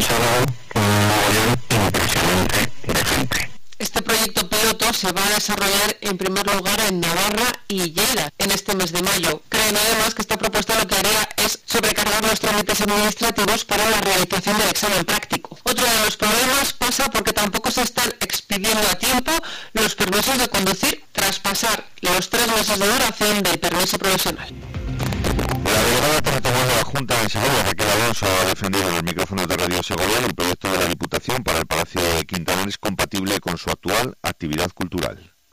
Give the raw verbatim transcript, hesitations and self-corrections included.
pasado un mogollón impresionante de gente. Este proyecto piloto se va a desarrollar en primer lugar en Navarra y Lleida en este mes de mayo. Creen además que esta propuesta lo que haría es sobrecargar los trámites administrativos para la realización del examen práctico. Otro de los problemas pasa porque tampoco se están expidiendo a tiempo los permisos de conducir tras pasar los tres meses de duración del permiso provisional. La delegada territorial de la Junta de Segovia, Raquel Alonso, ha defendido en el micrófono de Radio Segovia el proyecto de la Diputación para el Palacio de Quintanar es compatible con su actual actividad cultural.